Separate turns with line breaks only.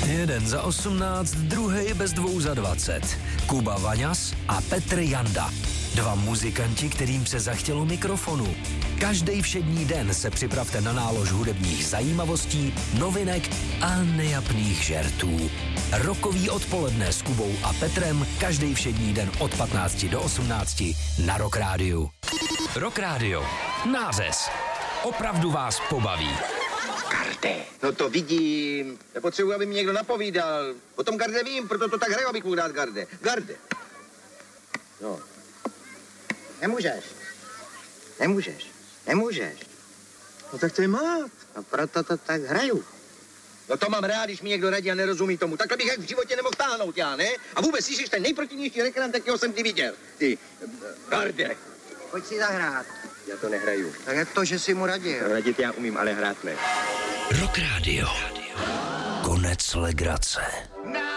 Jeden za 18, druhý bez 2 za 20. Kuba Vaňas a Petr Janda. 2 muzikanti, kterým se zachtělo mikrofonu. Každý všední den se připravte na nálož hudebních zajímavostí, novinek a nejapných žertů. Rokový odpoledne s Kubou a Petrem každý všední den od 15 do 18 na Rock Rádiu. Rock Rádio. Nářez. Opravdu vás pobaví.
Garde. No to vidím. Nepotřebuji, aby mi někdo napovídal. O tom Garde vím, proto to tak hraju, abych mohl dát Garde. Garde. No. Nemůžeš.
No tak to je mát.
No proto to tak hraju. No to mám rád, když mi někdo radí a nerozumí tomu. Takhle bych jak v životě nemohl táhnout, já, ne? A vůbec jsi ten nejprotivnější reklam, jakého jsem ty viděl. Ty, Garde.
Pojď si zahrát.
Já to nehraju.
Tak jak to, že jsi mu radil?
Radit já umím, ale hrát ne.
Rock Rádio. Konec legrace.